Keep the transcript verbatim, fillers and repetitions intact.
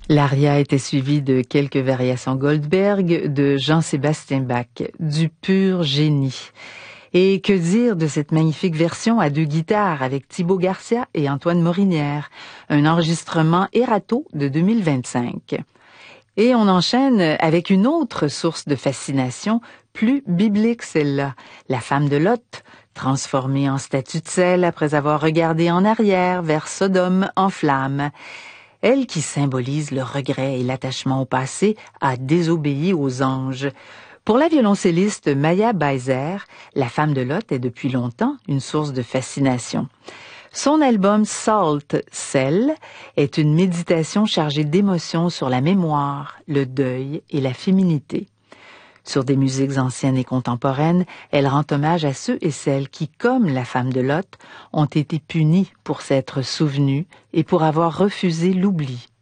L'aria était suivie de quelques variations Goldberg de Jean-Sébastien Bach, du pur génie. Et que dire de cette magnifique version à deux guitares avec Thibaut Garcia et Antoine Morinière, un enregistrement Erato de deux mille vingt-cinq. Et on enchaîne avec une autre source de fascination, plus biblique celle-là, la femme de Lot, transformée en statue de sel après avoir regardé en arrière vers Sodome en flammes. Elle qui symbolise le regret et l'attachement au passé a désobéi aux anges. Pour la violoncelliste Maya Beiser, la femme de Lot est depuis longtemps une source de fascination. Son album Salt, Sel, est une méditation chargée d'émotions sur la mémoire, le deuil et la féminité. Sur des musiques anciennes et contemporaines, elle rend hommage à ceux et celles qui, comme la femme de Lot, ont été punis pour s'être souvenus et pour avoir refusé l'oubli.